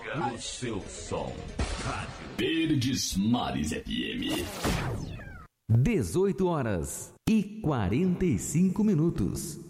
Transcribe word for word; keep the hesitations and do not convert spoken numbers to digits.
o seu som. Rádio Verdes Mares F M. dezoito horas e quarenta e cinco minutos.